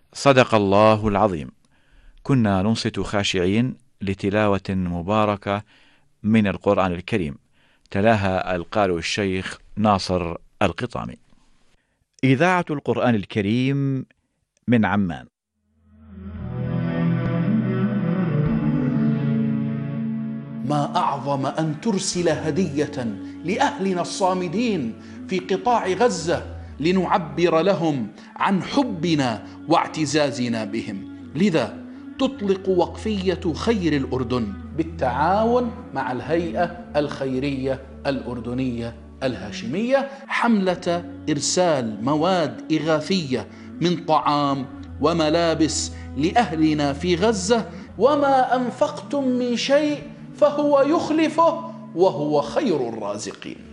صدق الله العظيم. كنا ننصت خاشعين لتلاوة مباركة من القرآن الكريم، تلاها القارئ الشيخ ناصر القطامي. إذاعة القرآن الكريم من عمان. ما أعظم أن ترسل هدية لأهلنا الصامدين في قطاع غزة لنعبر لهم عن حبنا واعتزازنا بهم. لذا تطلق وقفية خير الأردن بالتعاون مع الهيئة الخيرية الأردنية الهاشمية حملة إرسال مواد إغاثية من طعام وملابس لأهلنا في غزة. وما أنفقتم من شيء فهو يخلفه وهو خير الرازقين.